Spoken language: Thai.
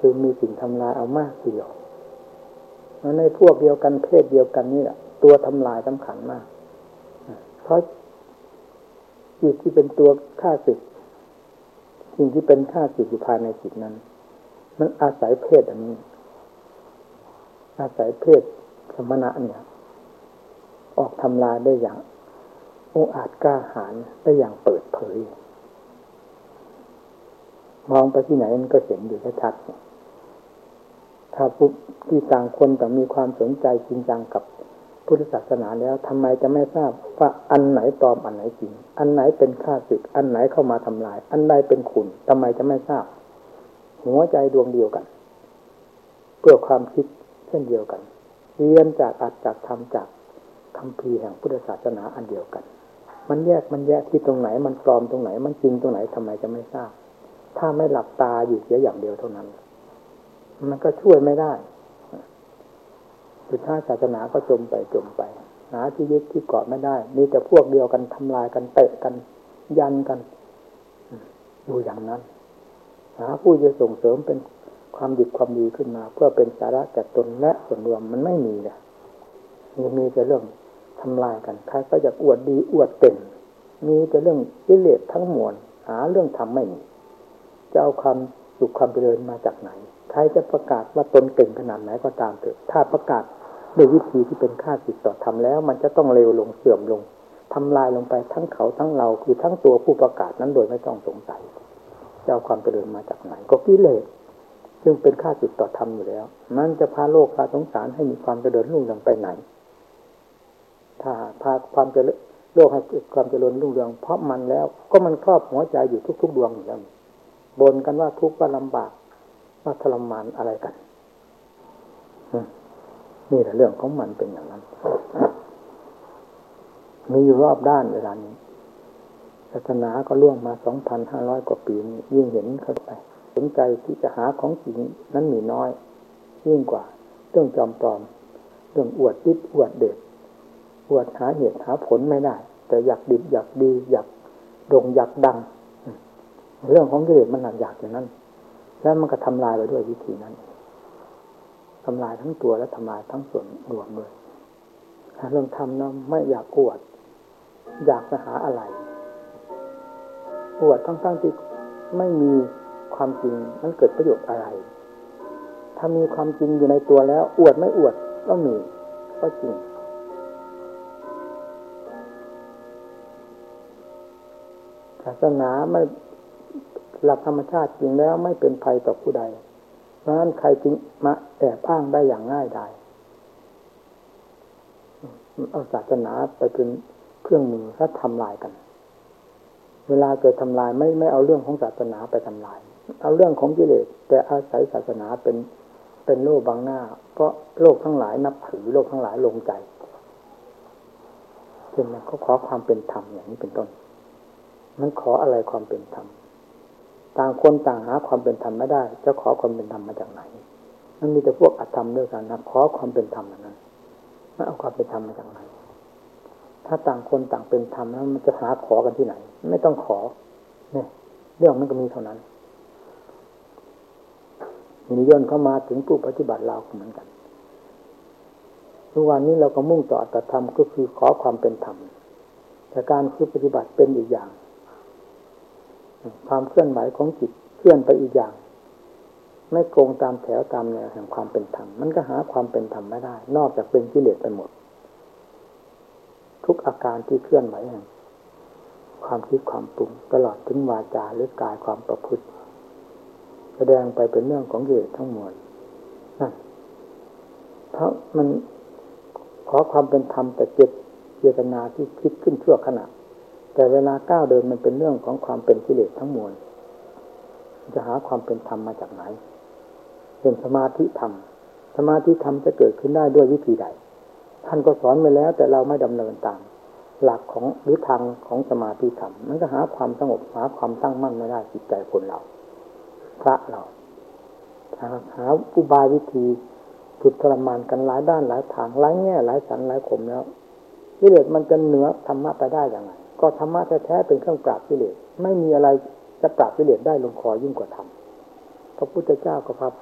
คือมีสิ่งทำลายเอามากทีเดียวในพวกเดียวกันเพศเดียวกันนี่แหละตัวทำลายสำคัญมากเพราะจิตที่เป็นตัวฆ่าศึกสิ่งที่เป็นฆ่าศึกอยู่ภายในจิตนั้นมันอาศัยเพศอันนี้อาศัยเพศสมณะเนี่ยออกทำลายได้อย่างองอาจกล้าหาญได้อย่างเปิดเผยมองไปที่ไหนมันก็เห็นอยู่ชัดๆถ้าผู้ที่ต่างคนต่างมีความสนใจจริงจังกับพุทธศาสนาแล้วทำไมจะไม่ทราบว่าอันไหนปลอมอันไหนจริงอันไหนเป็นข้าศึกอันไหนเข้ามาทำลายอันใดเป็นคุณทำไมจะไม่ทราบหัวใจดวงเดียวกันเพื่อความคิดเช่นเดียวกันเรียนจากอัตจากธรรมจากคัมภีร์แห่งพุทธศาสนาอันเดียวกันมันแยกที่ตรงไหนมันปลอมตรงไหนมันจริงตรงไหนทำไมจะไม่ทราบถ้าไม่หลับตาอยู่เสียอย่างเดียวเท่านั้นมันก็ช่วยไม่ได้สุดท้ายศาสนาก็จมไปหาที่ยึดที่เกาะไม่ได้มีแต่พวกเดียวกันทำลายกันเตะกันยันกันอยู่อย่างนั้นหาผู้จะส่งเสริมเป็นความดีความดีขึ้นมาเพื่อเป็นสาระแก่ตนและส่วนรวมมันไม่มีเลยมีแต่เรื่องทำลายกันใครก็อยากอวดดีอวดเก่งมีแต่เรื่องกิเลสทั้งมวลหาเรื่องทำไม่มีจะเอาความสุขความเจริญมาจากไหนใครจะประกาศว่าตนเก่งขนาดไหนก็ตามเถอะถ้าประกาศด้วยวิธีที่เป็นค่าศึกต่อธรรมแล้วมันจะต้องเลวลงเสื่อมลงทำลายลงไปทั้งเขาทั้งเราคือทั้งตัวผู้ประกาศนั้นโดยไม่ต้องสงสัยจะเอาความเจริญมาจากไหนก็กิเลสซึ่งเป็นค่าศึกต่อธรรมอยู่แล้วมันจะพาโลกพาสงสารให้มีความเจริญรุ่งเรืองไปไหนถ้าพาความเจริญโลกให้ความเจริญรุ่งเรืองเพราะมันแล้วก็มันครอบหัวใจอยู่ทุกๆดวงอยู่แล้วบ่นกันว่าทุกข์ว่าลำบากว่าทรมานอะไรกันนี่แหละเรื่องของมันเป็นอย่างนั้นมีอยู่รอบด้านเวลานี้ศาสนาก็ล่วงมา 2,500 กว่าปีนี้ยิ่งเห็นเข้าไปสนใจที่จะหาของจริงนั้นมีน้อยยิ่งกว่าเรื่องจอมปลอมเรื่องอวดดิบอวดเด็ดอวดหาเหตุหาผลไม่ได้แต่อยากดิบอยากดีอยากโด่งอยากดังเรื่องของกิเลสมันหนักอยากอย่างนั้นแล้วมันก็ทำลายไปด้วยวิธีนั้นทำลายทั้งตัวและทำลายทั้งส่วนรวมด้วยเรื่องทำนั้นไม่อยากอวดอยากจะหาอะไรอวดทั้งที่ไม่มีความจริงมันเกิดประโยชน์อะไรถ้ามีความจริงอยู่ในตัวแล้วอวดไม่อวดก็มีก็จริงศาสนาไม่หลักธรรมชาติจริงแล้วไม่เป็นภัยต่อผู้ใดเพราะฉะนั้นใครจึงมาแอบอ้างได้อย่างง่ายดายเอาศาสนาไปเป็นเครื่องมือถ้าทำลายกันเวลาเกิดทำลายไม่เอาเรื่องของศาสนาไปทำลายเอาเรื่องของกิเลสแต่อาศัยศาสนาเป็นโล่บังหน้าเพราะโลกทั้งหลายนับถือโลกทั้งหลายลงใจเช่นนั้นเขาขอความเป็นธรรมอย่างนี้เป็นต้นมันขออะไรความเป็นธรรมต่างคนต่างหาความเป็นธรรมไม่ได้จะขอความเป็นธรรมมาจากไหนมันมีแต่พวกอธรรมด้วยกันนะขอความเป็นธรรมนั้นมันเอาความเป็นธรรมมาจากไหนถ้าต่างคนต่างเป็นธรรมแล้วมันจะหาขอกันที่ไหนไม่ต้องขอเนี่ยเรื่องมันก็มีเท่านั้นมีย่นเข้ามาถึงผู้ปฏิบัติเราเหมือนกันทุกวันนี้เราก็มุ่งต่ออัตธรรมก็คือขอความเป็นธรรมแต่การคือปฏิบัติเป็นอีกอย่างความเคลื่อนไหวของจิตเคลื่อนไปอีกอย่างไม่โกงตามแถวตามแนวแห่งความเป็นธรรมมันก็หาความเป็นธรรมไม่ได้นอกจากเป็นกิเลสไปหมดทุกอาการที่เคลื่อนไหวแห่งความคิดความปรุงตลอดถึงวาจาหรือกายความประพฤติแสดงไปเป็นเรื่องของกิเลสทั้งมวลนั่นเพราะมันขอความเป็นธรรมแต่เจตนาที่คิดขึ้นชั่วขณะแต่เวลาก้าวเดินมันเป็นเรื่องของความเป็นกิเลสทั้งมวลจะหาความเป็นธรรมมาจากไหนเป็นสมาธิธรรมสมาธิธรรมจะเกิดขึ้นได้ด้วยวิธีใดท่านก็สอนไว้แล้วแต่เราไม่ดำเนินตามหลักของหรือทางของสมาธิธรรมมันก็หาความสงบหาความตั้งมั่นไม่ได้จิตใจคนเราพระเราหาอุบายวิธีฝึกทรมานกันหลายด้านหลายทางหลายแง่หลายสันหลายคมแล้วกิเลสมันจะเหนือธรรมะไปได้อย่างไรก็ธรรมะแท้ๆเป็นเครื่องปราบกิเลสไม่มีอะไรจะปราบกิเลสได้ลงคอยิ่งกว่าธรรมพระพุทธเจ้าก็พา